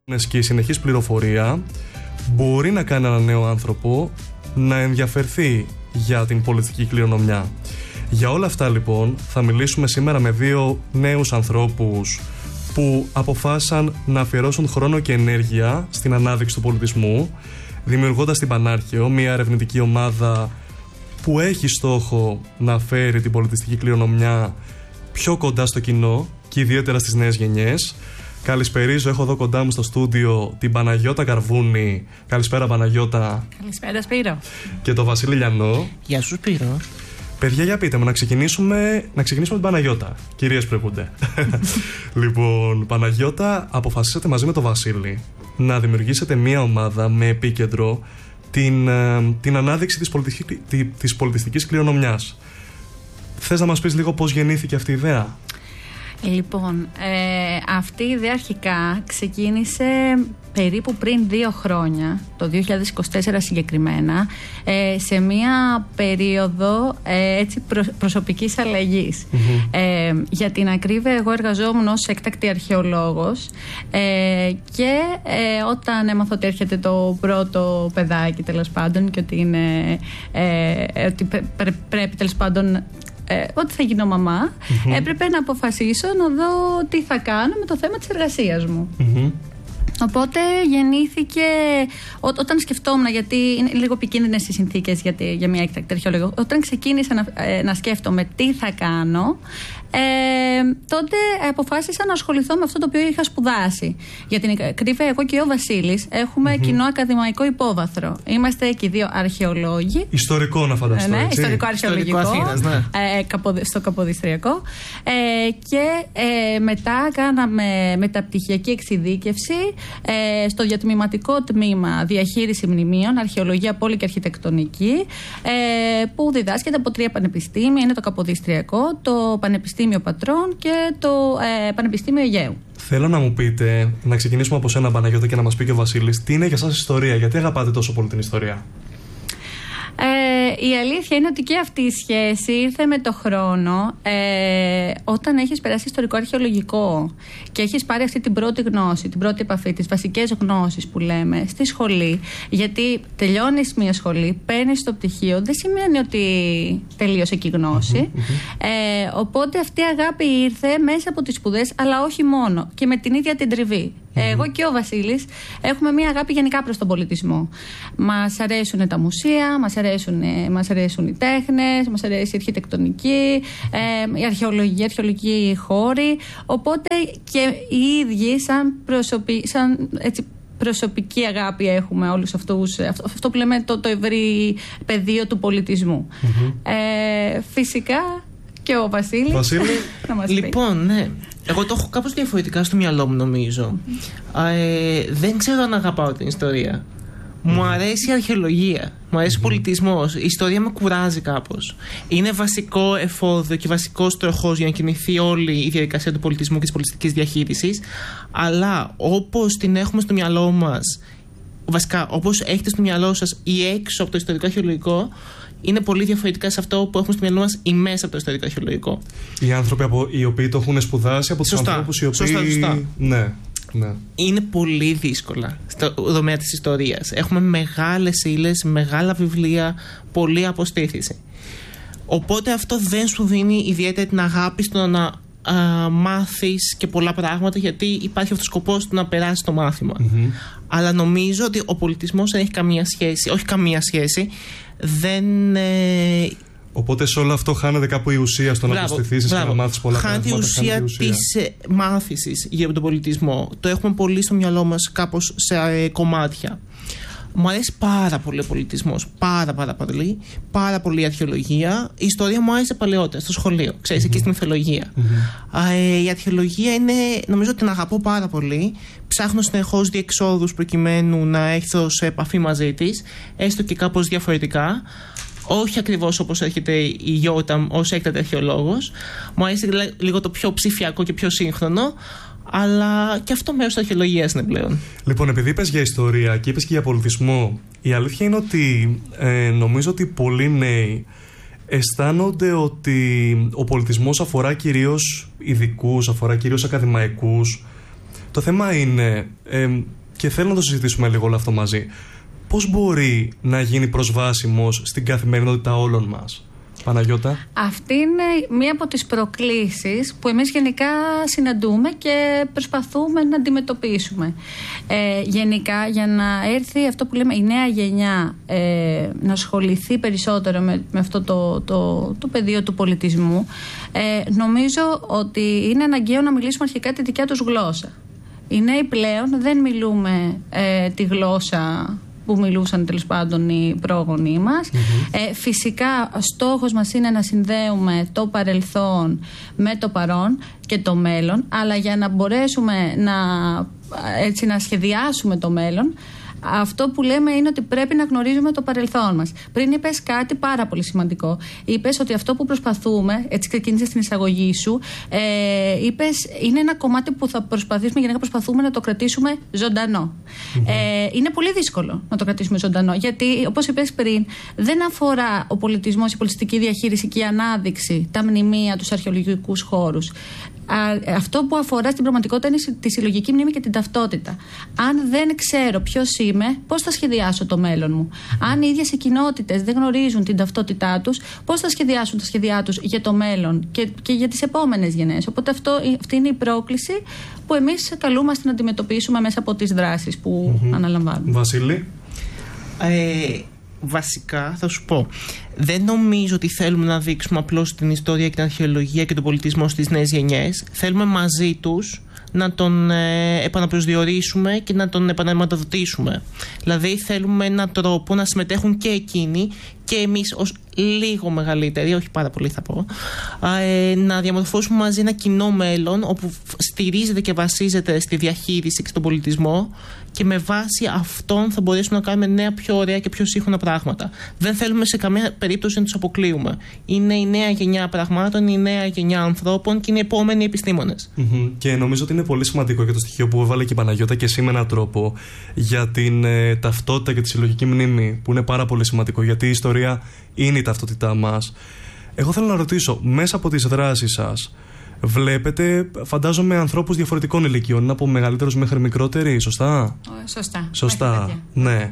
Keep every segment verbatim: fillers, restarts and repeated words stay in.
Και η συνεχής πληροφορία μπορεί να κάνει έναν νέο άνθρωπο να ενδιαφερθεί για την πολιτική κληρονομιά. Για όλα αυτά λοιπόν θα μιλήσουμε σήμερα με δύο νέους ανθρώπους που αποφάσισαν να αφιερώσουν χρόνο και ενέργεια στην ανάδειξη του πολιτισμού, δημιουργώντας την Πανάρχαιο, μια ερευνητική ομάδα που έχει στόχο να φέρει την πολιτιστική κληρονομιά πιο κοντά στο κοινό και ιδιαίτερα στις νέες γενιές. Καλησπερίζω, έχω εδώ κοντά μου στο στούντιο την Παναγιώτα Καρβούνη. Καλησπέρα Παναγιώτα. Καλησπέρα Σπύρο. Και τον Βασίλη Λιανό. Γεια σου Σπύρο. Παιδιά, για πείτε μου, να ξεκινήσουμε, να ξεκινήσουμε την Παναγιώτα. Κυρίες προηγούνται. Λοιπόν, Παναγιώτα, αποφασίσατε μαζί με τον Βασίλη να δημιουργήσετε μια ομάδα με επίκεντρο την, την ανάδειξη της, πολιτιστικής, της πολιτιστικής κληρονομιάς. Θες να μας πεις λίγο πώς γεννήθηκε αυτή η ιδέα? Λοιπόν, ε, αυτή η ιδέα αρχικά ξεκίνησε περίπου πριν δύο χρόνια, το δύο χιλιάδες είκοσι τέσσερα συγκεκριμένα, ε, σε μία περίοδο ε, έτσι προ, προσωπικής αλλαγής. Mm-hmm. Ε, για την ακρίβεια, εγώ εργαζόμουν ως έκτακτη αρχαιολόγος ε, και ε, όταν έμαθα ότι έρχεται το πρώτο παιδάκι τέλος πάντων και ότι, είναι, ε, ότι πρέ, πρέπει τέλος πάντων Ε, ότι θα γίνω μαμά, mm-hmm. έπρεπε να αποφασίσω να δω τι θα κάνω με το θέμα της εργασίας μου. Mm-hmm. Οπότε γεννήθηκε ό, όταν σκεφτόμουν, γιατί είναι λίγο επικίνδυνες οι συνθήκες για, τη, για μια έκτακτη αρχαιολόγο, όταν ξεκίνησα να, ε, να σκέφτομαι τι θα κάνω, ε, τότε αποφάσισα να ασχοληθώ με αυτό το οποίο είχα σπουδάσει. Για την ακρίβεια, εγώ και ο Βασίλης έχουμε mm-hmm. κοινό ακαδημαϊκό υπόβαθρο. Είμαστε και οι δύο αρχαιολόγοι. Ιστορικό να φανταστώ. Ναι, έτσι. Ιστορικό αρχαιολογικό. Ιστορικό Αθήνας, ναι. ε, καποδι, στο Καποδιστριακό. Ε, και ε, μετά κάναμε μεταπτυχιακή εξειδίκευση ε, στο διατμηματικό τμήμα διαχείριση μνημείων, αρχαιολογία, πόλη και αρχιτεκτονική, ε, που διδάσκεται από τρία πανεπιστήμια. Είναι το Καποδιστριακό, το Πανεπιστήμιο Πατρών και το ε, Πανεπιστήμιο Αιγαίου. Θέλω να μου πείτε, να ξεκινήσουμε από σένα Παναγιώτα και να μας πει και ο Βασίλης, τι είναι για σας ιστορία, γιατί αγαπάτε τόσο πολύ την ιστορία? Ε, η αλήθεια είναι ότι και αυτή η σχέση ήρθε με το χρόνο, ε, όταν έχεις περάσει ιστορικό αρχαιολογικό και έχεις πάρει αυτή την πρώτη γνώση, την πρώτη επαφή, τις βασικές γνώσεις που λέμε στη σχολή. Γιατί τελειώνεις μια σχολή, παίρνεις το πτυχίο, δεν σημαίνει ότι τελείωσε εκεί η γνώση. Mm-hmm, mm-hmm. Ε, οπότε αυτή η αγάπη ήρθε μέσα από τις σπουδές, αλλά όχι μόνο, και με την ίδια την τριβή. Mm-hmm. Εγώ και ο Βασίλης έχουμε μια αγάπη γενικά προς τον πολιτισμό. Μας αρέσουν τα μουσεία, μας αρέσουν, μας αρέσουν οι τέχνες, μας αρέσει η αρχιτεκτονική, ε, η αρχαιολογία, αρχαιολογικοί χώροι. Οπότε και οι ίδιοι σαν, προσωπι, σαν έτσι, προσωπική αγάπη έχουμε όλους αυτούς, αυτό, αυτό που λέμε το, το ευρύ πεδίο του πολιτισμού. Mm-hmm. Ε, φυσικά και ο Βασίλης. Βασίλη. να μας λοιπόν, ναι. Εγώ το έχω κάπως διαφορετικά στο μυαλό μου, νομίζω. Mm-hmm. Ε, δεν ξέρω αν αγαπάω την ιστορία. Mm-hmm. Μου αρέσει η αρχαιολογία. Μου αρέσει mm-hmm. ο πολιτισμός. Η ιστορία με κουράζει κάπως. Είναι βασικό εφόδιο και βασικός τροχός για να κινηθεί όλη η διαδικασία του πολιτισμού και της πολιτιστικής διαχείρισης. Αλλά όπως την έχουμε στο μυαλό μας, βασικά όπως έχετε στο μυαλό σας ή έξω από το ιστορικό αρχαιολογικό, είναι πολύ διαφορετικά σε αυτό που έχουμε στο μυαλό μας ή μέσα από το ιστορικό αρχαιολογικό. Οι άνθρωποι από, οι οποίοι το έχουν σπουδάσει, από τους ανθρώπους οι οποίοι. Σωστά, σωστά. Ναι, ναι. Είναι πολύ δύσκολα στο δομέα της ιστορίας. Έχουμε μεγάλες ύλες, μεγάλα βιβλία, πολλή αποστήθηση. Οπότε αυτό δεν σου δίνει ιδιαίτερα την αγάπη στο να α, μάθεις και πολλά πράγματα, γιατί υπάρχει αυτός ο σκοπός του να περάσει το μάθημα. Mm-hmm. Αλλά νομίζω ότι ο πολιτισμός δεν έχει καμία σχέση, όχι καμία σχέση, δεν... Ε... Οπότε σε όλο αυτό χάνεται κάπου η ουσία στο να προστιθήσεις και να μάθεις πολλά πράγματα. Χάνεται η ουσία, η ουσία. της ε, μάθησης για τον πολιτισμό. Το έχουμε πολύ στο μυαλό μας κάπως σε ε, κομμάτια. Μου αρέσει πάρα πολύ ο πολιτισμός. Πάρα πάρα πολύ. Πάρα πολύ η αρχαιολογία. Η ιστορία μου άρεσε παλαιότερα στο σχολείο. Ξέρεις, mm-hmm. εκεί στην μυθολογία. Mm-hmm. Ε, η αρχαιολογία είναι, νομίζω ότι την αγαπώ πάρα πολύ. Ψάχνω συνεχώς διεξόδους προκειμένου να έρθω σε επαφή μαζί της, έστω και κάπως διαφορετικά. Όχι ακριβώς όπως έρχεται η Γιώτα ως έκτατη αρχαιολόγος. Μου αρέσει λίγο το πιο ψηφιακό και πιο σύγχρονο. Αλλά και αυτό μέρος της αρχαιολογίας είναι πλέον. Λοιπόν, επειδή είπες για ιστορία και είπες και για πολιτισμό, η αλήθεια είναι ότι ε, νομίζω ότι πολλοί νέοι αισθάνονται ότι ο πολιτισμός αφορά κυρίως ειδικούς, αφορά κυρίως ακαδημαϊκούς. Το θέμα είναι, ε, και θέλω να το συζητήσουμε λίγο όλο αυτό μαζί, πώς μπορεί να γίνει προσβάσιμος στην καθημερινότητα όλων μας? Παναγιώτα. Αυτή είναι μία από τις προκλήσεις που εμείς γενικά συναντούμε και προσπαθούμε να αντιμετωπίσουμε. Ε, γενικά, για να έρθει αυτό που λέμε η νέα γενιά ε, να ασχοληθεί περισσότερο με, με αυτό το, το, το πεδίο του πολιτισμού, ε, νομίζω ότι είναι αναγκαίο να μιλήσουμε αρχικά τη δικιά τους γλώσσα. Οι νέοι πλέον δεν μιλούμε ε, τη γλώσσα που μιλούσαν τέλος πάντων οι πρόγονοί μας. Mm-hmm. Ε, φυσικά στόχος μας είναι να συνδέουμε το παρελθόν με το παρόν και το μέλλον, αλλά για να μπορέσουμε να, έτσι, να σχεδιάσουμε το μέλλον, αυτό που λέμε είναι ότι πρέπει να γνωρίζουμε το παρελθόν μας. Πριν είπες κάτι πάρα πολύ σημαντικό. Είπες ότι αυτό που προσπαθούμε, έτσι ξεκίνησες στην εισαγωγή σου, ε, είπες είναι ένα κομμάτι που θα προσπαθήσουμε, γενικά προσπαθούμε να το κρατήσουμε ζωντανό. Mm-hmm. Ε, είναι πολύ δύσκολο να το κρατήσουμε ζωντανό, γιατί όπως είπες πριν, δεν αφορά ο πολιτισμός, η πολιτιστική διαχείριση και η ανάδειξη, τα μνημεία, τους αρχαιολογικούς χώρους. Αυτό που αφορά στην πραγματικότητα είναι τη συλλογική μνήμη και την ταυτότητα. Αν δεν ξέρω ποιος είμαι, πώς θα σχεδιάσω το μέλλον μου? Αν οι ίδιες οι κοινότητες δεν γνωρίζουν την ταυτότητά τους, πώς θα σχεδιάσουν τα σχέδιά τους για το μέλλον και, και για τις επόμενες γενναίες? Οπότε αυτό, αυτή είναι η πρόκληση που εμείς καλούμαστε να αντιμετωπίσουμε μέσα από τις δράσεις που mm-hmm. αναλαμβάνουμε. Βασίλη. Ε, βασικά θα σου πω, δεν νομίζω ότι θέλουμε να δείξουμε απλώς την ιστορία και την αρχαιολογία και τον πολιτισμό στις νέες γενιές. Θέλουμε μαζί τους να τον ε, επαναπροσδιορίσουμε και να τον επαναηματοδοτήσουμε. Δηλαδή θέλουμε έναν τρόπο να συμμετέχουν και εκείνοι και εμείς ως λίγο μεγαλύτεροι, όχι πάρα πολύ θα πω, ε, να διαμορφώσουμε μαζί ένα κοινό μέλλον όπου στηρίζεται και βασίζεται στη διαχείριση και στον πολιτισμό, και με βάση αυτόν θα μπορέσουμε να κάνουμε νέα, πιο ωραία και πιο σύγχρονα πράγματα. Δεν θέλουμε σε καμία περίπτωση να τους αποκλείουμε. Είναι η νέα γενιά πραγμάτων, η νέα γενιά ανθρώπων και είναι οι επόμενοι επιστήμονες. Mm-hmm. Και νομίζω ότι είναι πολύ σημαντικό και το στοιχείο που έβαλε και η Παναγιώτα και εσύ με έναν τρόπο για την ε, ταυτότητα και τη συλλογική μνήμη, που είναι πάρα πολύ σημαντικό, γιατί η ιστορία είναι η ταυτότητά μας. Εγώ θέλω να ρωτήσω, μέσα από τις δράσεις σας, βλέπετε, φαντάζομαι, ανθρώπους διαφορετικών ηλικιών, από μεγαλύτερους μέχρι μικρότεροι, σωστά? Σωστά. Σωστά, ναι.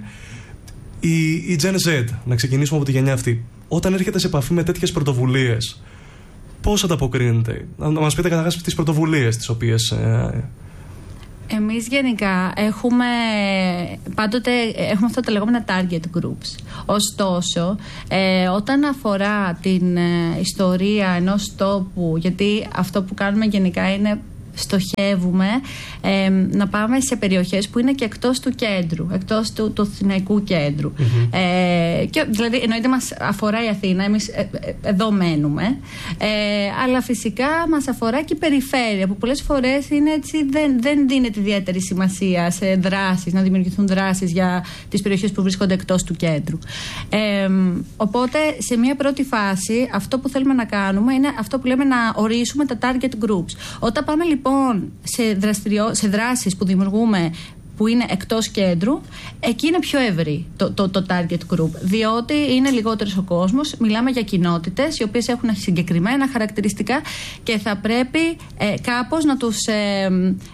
Η, η Gen Z, να ξεκινήσουμε από τη γενιά αυτή, όταν έρχεται σε επαφή με τέτοιες πρωτοβουλίες, πώς ανταποκρίνεται? Να μας πείτε καταρχάς τις πρωτοβουλίες τις οποίες... Ε, Εμείς γενικά έχουμε, πάντοτε έχουμε αυτά τα λεγόμενα target groups. Ωστόσο, ε, όταν αφορά την ε, ιστορία ενός τόπου, γιατί αυτό που κάνουμε γενικά είναι στοχεύουμε ε, να πάμε σε περιοχές που είναι και εκτός του κέντρου, εκτός του, του αθηναϊκού κέντρου. Mm-hmm. Ε, και, δηλαδή εννοείται μας αφορά η Αθήνα, εμείς ε, ε, εδώ μένουμε, ε, αλλά φυσικά μας αφορά και η περιφέρεια, που πολλές φορές είναι έτσι, δεν, δεν δίνεται ιδιαίτερη σημασία σε δράσεις, να δημιουργηθούν δράσεις για τις περιοχές που βρίσκονται εκτός του κέντρου. Ε, οπότε σε μια πρώτη φάση αυτό που θέλουμε να κάνουμε είναι αυτό που λέμε να ορίσουμε τα target groups. Όταν πάμε λοιπόν σε, δραστηριο... σε δράσεις που δημιουργούμε που είναι εκτός κέντρου, εκεί είναι πιο ευρύ το, το, το target group, διότι είναι λιγότερος ο κόσμος, μιλάμε για κοινότητες οι οποίες έχουν συγκεκριμένα χαρακτηριστικά και θα πρέπει ε, κάπως να τους ε,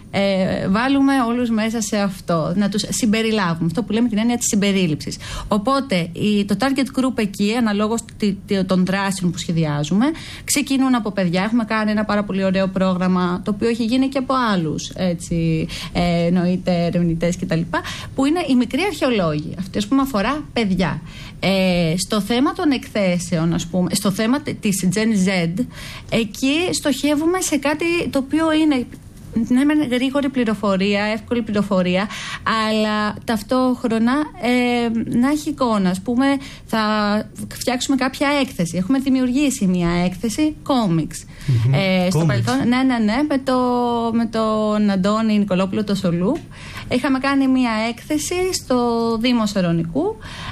ε, βάλουμε όλους μέσα σε αυτό, να τους συμπεριλάβουμε, αυτό που λέμε την έννοια της συμπερίληψης. Οπότε η, το target group εκεί, αναλόγως των δράσεων που σχεδιάζουμε, ξεκινούν από παιδιά. Έχουμε κάνει ένα πάρα πολύ ωραίο πρόγραμμα, το οποίο έχει γίνει και από άλλους, έτσι, ε, εννοείται ερευνητές κτλ., που είναι οι μικροί αρχαιολόγοι. Αυτή, ας πούμε, αφορά παιδιά. Ε, στο θέμα των εκθέσεων, ας πούμε, στο θέμα της Gen Z, εκεί στοχεύουμε σε κάτι το οποίο είναι, ναι, με γρήγορη πληροφορία, εύκολη πληροφορία, αλλά ταυτόχρονα ε, να έχει εικόνα. Ας πούμε, θα φτιάξουμε κάποια έκθεση. Έχουμε δημιουργήσει μια έκθεση κόμιξ. Mm-hmm. Ε, στο παρελθόν, ναι, ναι, ναι, με, το, με τον Αντώνη Νικολόπουλο το Σολού. Είχαμε κάνει μια έκθεση στο Δήμο Σερωνικού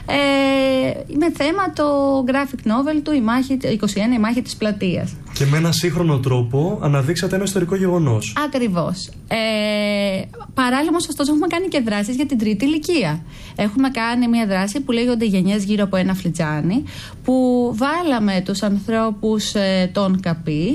ε, με θέμα το graphic novel του η μάχη, είκοσι ένα, η μάχη της πλατείας. Και με ένα σύγχρονο τρόπο αναδείξατε ένα ιστορικό γεγονός. Ακριβώς. Ε, παράλληλα όμως, ωστόσο, έχουμε κάνει και δράσεις για την τρίτη ηλικία. Έχουμε κάνει μια δράση που λέγονται γενιές γύρω από ένα φλιτζάνι, που βάλαμε τους ανθρώπους ε, των ΚΑΠΗ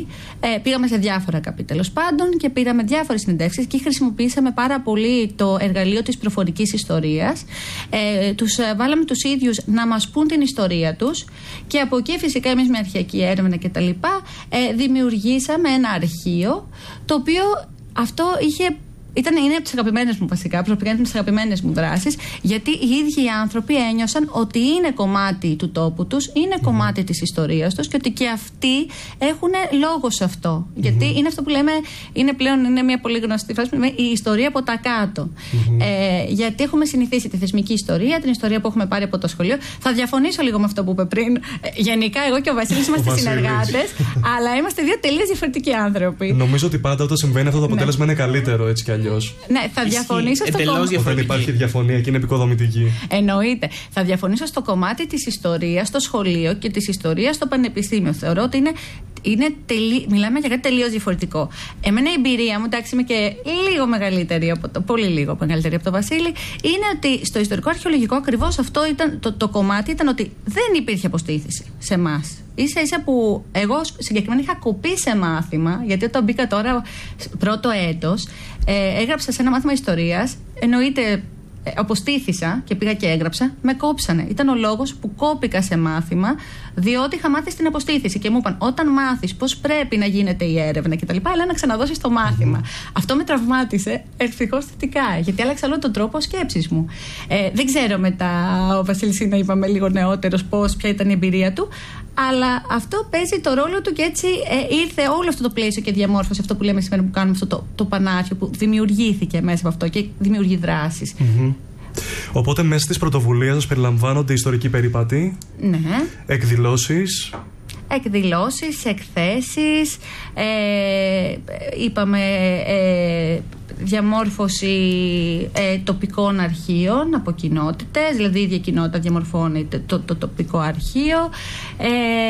Ε, πήγαμε σε διάφορα καπί τέλος πάντων και πήραμε διάφορες συνεντεύξεις και χρησιμοποιήσαμε πάρα πολύ το εργαλείο της προφορικής ιστορίας. Ε, τους ε, βάλαμε τους ίδιους να μας πούν την ιστορία τους και από εκεί φυσικά εμείς με αρχαιακή έρευνα κτλ. Ε, δημιουργήσαμε ένα αρχείο το οποίο αυτό είχε. Ήταν, είναι από τις αγαπημένες μου βασικά, προσωπικά είναι από τις αγαπημένες μου δράσεις, γιατί οι ίδιοι οι άνθρωποι ένιωσαν ότι είναι κομμάτι του τόπου τους, είναι mm-hmm. κομμάτι της ιστορίας τους και ότι και αυτοί έχουν λόγο σε αυτό. Mm-hmm. Γιατί είναι αυτό που λέμε, είναι πλέον είναι μια πολύ γνωστή φράση, η ιστορία από τα κάτω. Mm-hmm. Ε, γιατί έχουμε συνηθίσει τη θεσμική ιστορία, την ιστορία που έχουμε πάρει από το σχολείο. Θα διαφωνήσω λίγο με αυτό που είπε πριν. Ε, γενικά, εγώ και ο Βασίλης είμαστε συνεργάτες, αλλά είμαστε δύο τελείως διαφορετικοί άνθρωποι. Νομίζω ότι πάντα όταν συμβαίνει αυτό το αποτέλεσμα ναι. είναι καλύτερο έτσι κι αλλιώς. Ναι, θα διαφωνήσω στο κομμάτι. Όταν υπάρχει διαφωνία και είναι επικοδομητική. Εννοείται. Θα διαφωνήσω στο κομμάτι της ιστορίας στο σχολείο και της ιστορίας στο πανεπιστήμιο. Θεωρώ ότι είναι, είναι τελει... μιλάμε για κάτι τελείως διαφορετικό. Εμένα η εμπειρία μου, εντάξει, είμαι και λίγο μεγαλύτερη από το, πολύ λίγο μεγαλύτερη από τον Βασίλη, είναι ότι στο ιστορικό αρχαιολογικό ακριβώς αυτό ήταν, το, το κομμάτι ήταν ότι δεν υπήρχε αποστήθηση σε εμάς. Ίσα ίσα που εγώ συγκεκριμένα είχα κοπεί σε μάθημα, γιατί όταν μπήκα τώρα πρώτο έτος, ε, έγραψα σε ένα μάθημα ιστορίας, εννοείται ε, αποστήθησα και πήγα και έγραψα, με κόψανε. Ήταν ο λόγος που κόπηκα σε μάθημα, διότι είχα μάθει στην αποστήθηση και μου είπαν όταν μάθεις πώς πρέπει να γίνεται η έρευνα κτλ., αλλά να ξαναδώσεις το μάθημα. Mm-hmm. Αυτό με τραυμάτισε ευτυχώς θετικά, γιατί άλλαξα όλο τον τρόπο σκέψης μου. Ε, δεν ξέρω μετά, ο Βασίλης είναι, είπαμε, λίγο νεότερος, πώς, ποια ήταν η εμπειρία του. Αλλά αυτό παίζει το ρόλο του και έτσι ε, ήρθε όλο αυτό το πλαίσιο και διαμόρφωσε αυτό που λέμε σήμερα που κάνουμε αυτό το, το πανάρχιο που δημιουργήθηκε μέσα από αυτό και δημιουργεί δράσεις. Mm-hmm. Οπότε μέσα στις πρωτοβουλίες σας περιλαμβάνονται ιστορικοί περίπατοι, ναι. εκδηλώσεις. Εκδηλώσεις, εκθέσεις, ε, είπαμε ε, διαμόρφωση ε, τοπικών αρχείων από κοινότητες, δηλαδή η ίδια κοινότητα διαμορφώνει το, το, το τοπικό αρχείο. Ε,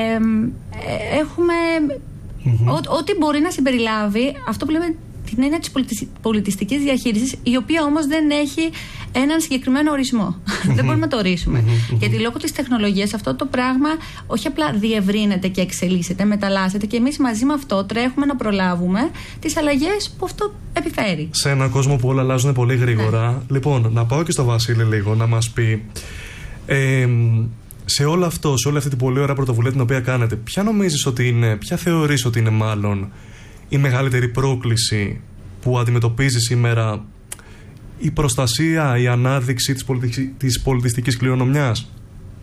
ε, έχουμε mm-hmm. ό, ό,τι μπορεί να συμπεριλάβει αυτό που λέμε την έννοια της πολιτιστικής διαχείρισης, η οποία όμως δεν έχει έναν συγκεκριμένο ορισμό. Δεν μπορούμε να το ορίσουμε. Γιατί λόγω της τεχνολογίας αυτό το πράγμα όχι απλά διευρύνεται και εξελίσσεται, μεταλλάσσεται και εμείς μαζί με αυτό τρέχουμε να προλάβουμε τις αλλαγές που αυτό επιφέρει. Σε έναν κόσμο που όλα αλλάζουν πολύ γρήγορα. Ναι. Λοιπόν, να πάω και στο Βασίλη λίγο να μας πει. Ε, σε όλο αυτό, σε όλη αυτή την πολύ ωραία πρωτοβουλία την οποία κάνετε, ποια νομίζεις ότι είναι, ποια θεωρείς ότι είναι μάλλον η μεγαλύτερη πρόκληση που αντιμετωπίζει σήμερα η προστασία, η ανάδειξη της, πολιτι... της πολιτιστικής κληρονομιάς?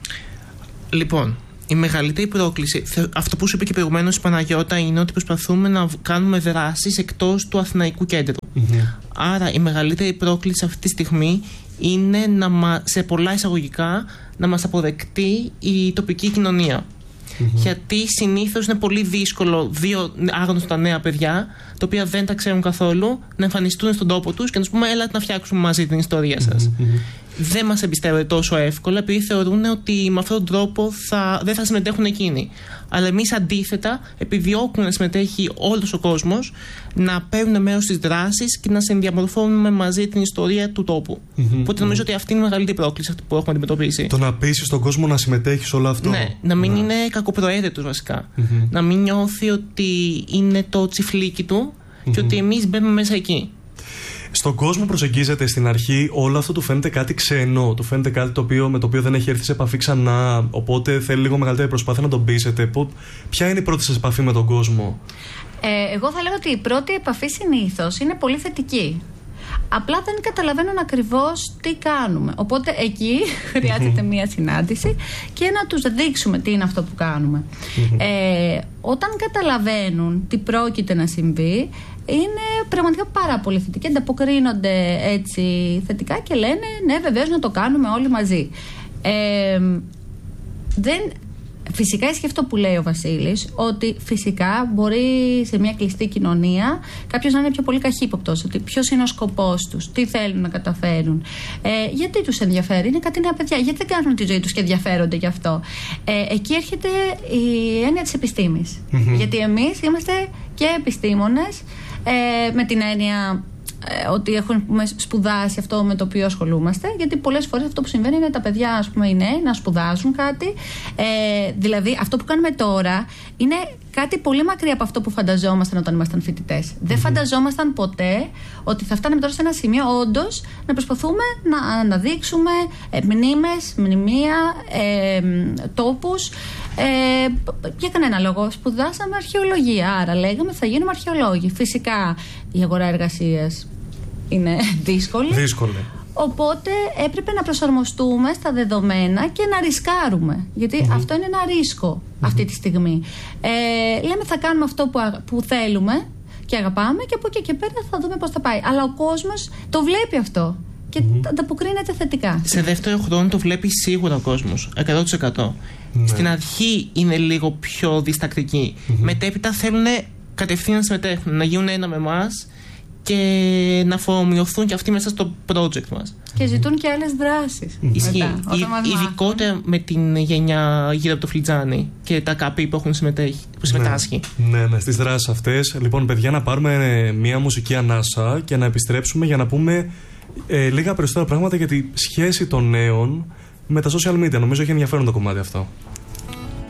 Λοιπόν, η μεγαλύτερη πρόκληση, αυτό που σου είπε και προηγουμένως η Παναγιώτα, είναι ότι προσπαθούμε να κάνουμε δράσεις εκτός του Αθηναϊκού κέντρου. Mm-hmm. Άρα η μεγαλύτερη πρόκληση αυτή τη στιγμή είναι να μα, σε πολλά εισαγωγικά να μας αποδεκτεί η τοπική κοινωνία. Mm-hmm. Γιατί συνήθως είναι πολύ δύσκολο δύο άγνωστα νέα παιδιά, τα οποία δεν τα ξέρουν καθόλου, να εμφανιστούν στον τόπο τους και να τους πούμε έλα να φτιάξουμε μαζί την ιστορία σας. Mm-hmm. Δεν μας εμπιστεύονται τόσο εύκολα, επειδή θεωρούν ότι με αυτόν τον τρόπο θα, δεν θα συμμετέχουν εκείνοι. Αλλά εμείς αντίθετα επιδιώκουμε να συμμετέχει όλος ο κόσμος, να παίρνουν μέρος στις δράσεις και να συνδιαμορφώνουμε μαζί την ιστορία του τόπου. Mm-hmm. Οπότε νομίζω ότι αυτή είναι η μεγαλύτερη πρόκληση που έχουμε αντιμετωπίσει. Το να πείσεις τον κόσμο να συμμετέχει σε όλο αυτό. Ναι, να μην ναι. είναι κακοπροαίρετος βασικά. Mm-hmm. Να μην νιώθει ότι είναι το τσιφλίκι του mm-hmm. και ότι εμείς μπαίνουμε μέσα εκεί. Στον κόσμο προσεγγίζεται στην αρχή, όλο αυτό του φαίνεται κάτι ξένο. Του φαίνεται κάτι το οποίο, με το οποίο δεν έχει έρθει σε επαφή ξανά. Οπότε θέλει λίγο μεγαλύτερη προσπάθεια να τον πείσετε. Ποια είναι η πρώτη σας επαφή με τον κόσμο? Ε, εγώ θα λέγω ότι η πρώτη επαφή συνήθως είναι πολύ θετική. Απλά δεν καταλαβαίνουν ακριβώς τι κάνουμε. Οπότε εκεί χρειάζεται μία συνάντηση και να τους δείξουμε τι είναι αυτό που κάνουμε. Ε, όταν καταλαβαίνουν τι πρόκειται να συμβεί, είναι πραγματικά πάρα πολύ θετικοί. Ανταποκρίνονται έτσι θετικά και λένε ναι, βεβαίως να το κάνουμε όλοι μαζί. Ε, δεν... Φυσικά ισχύει αυτό που λέει ο Βασίλης, ότι φυσικά μπορεί σε μια κλειστή κοινωνία κάποιος να είναι πιο πολύ καχύποπτος, ότι ποιος είναι ο σκοπός τους, τι θέλουν να καταφέρουν, ε, γιατί τους ενδιαφέρει, είναι κάτι νέα παιδιά, γιατί δεν κάνουν τη ζωή τους και ενδιαφέρονται γι' αυτό. Ε, εκεί έρχεται η έννοια της επιστήμης. Mm-hmm. Γιατί εμείς είμαστε και επιστήμονες, ε, με την έννοια ε, ότι έχουν πούμε, σπουδάσει αυτό με το οποίο ασχολούμαστε, γιατί πολλές φορές αυτό που συμβαίνει είναι τα παιδιά, ας πούμε, οι νέοι να σπουδάζουν κάτι. Ε, δηλαδή, αυτό που κάνουμε τώρα είναι κάτι πολύ μακριά από αυτό που φανταζόμασταν όταν ήμασταν φοιτητές. Mm-hmm. Δεν φανταζόμασταν ποτέ ότι θα φτάνουμε τώρα σε ένα σημείο όντως να προσπαθούμε να αναδείξουμε ε, μνήμες, μνημεία, ε, τόπους. Ε, για κανένα λόγο. Σπουδάσαμε αρχαιολογία, άρα λέγαμε θα γίνουμε αρχαιολόγοι. Φυσικά η αγορά εργασίας είναι δύσκολη. Δύσκολη. Οπότε έπρεπε να προσαρμοστούμε στα δεδομένα και να ρισκάρουμε. Γιατί mm-hmm. αυτό είναι ένα ρίσκο mm-hmm. αυτή τη στιγμή. Ε, λέμε θα κάνουμε αυτό που, που θέλουμε και αγαπάμε και από εκεί και πέρα θα δούμε πώς θα πάει. Αλλά ο κόσμος το βλέπει αυτό και mm-hmm. ανταποκρίνεται θετικά. Σε δεύτερο χρόνο το βλέπει σίγουρα ο κόσμος, εκατό τοις εκατό. Mm-hmm. Στην αρχή είναι λίγο πιο διστακτικοί. Mm-hmm. Μετέπειτα θέλουν κατευθείαν να συμμετέχουν, να γίνουν ένα με εμάς και να αφομοιωθούν και αυτοί μέσα στο project μας. Και ζητούν και άλλες δράσεις. Ισχύει. Ειδικότερα με την γενιά γύρω από το φλιτζάνι και τα καπί που έχουν συμμετέχει, που συμμετάσχει. Ναι, ναι, ναι, στις δράσεις αυτές. Λοιπόν, παιδιά, να πάρουμε μια μουσική ανάσα και να επιστρέψουμε για να πούμε ε, λίγα περισσότερα πράγματα για τη σχέση των νέων με τα social media. Νομίζω έχει ενδιαφέρον το κομμάτι αυτό.